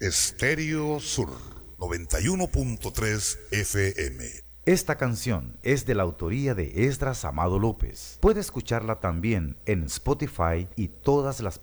Estéreo Sur 91.3 FM. Esta canción es de la autoría de Esdras Amado López. Puede escucharla también en Spotify y todas las